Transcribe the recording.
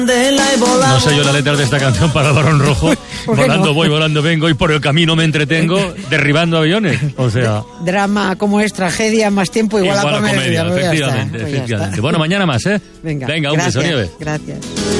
No sé yo la letra de esta canción para Barón Rojo. Volando no? Voy, volando vengo y por el camino me entretengo derribando aviones. O sea... Drama como es tragedia, más tiempo igual a comedia. Efectivamente. Bueno, mañana más, ¿eh? Venga, un beso, Nieves. Gracias.